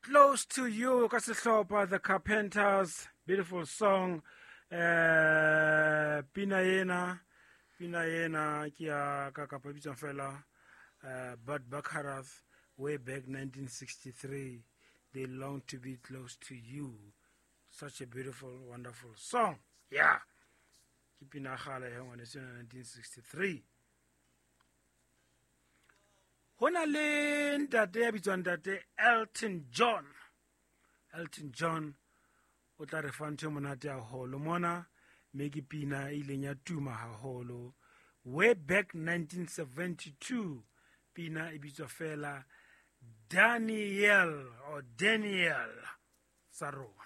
Close to You, ka sehlopa The Carpenters, beautiful song. Pina yena ke ya ka ka pabitsa fela Bud Bacharach, way back 1963. They long to be close to you. Such a beautiful, wonderful song. Yeah. Ke pina kgale ya ngwana sena 1963. Hona le ntate ya bitswang ntate Elton John. Elton John o tla re fa ntho e monate haholo mona me ke pina e ileng ya tuma haholo way back 1972. Pina e bitswa fela Daniel sa rona.